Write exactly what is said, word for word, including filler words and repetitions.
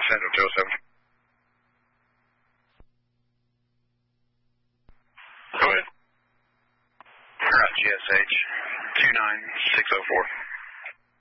Central two oh seven. Go ahead. All right, G S H two nine six oh four.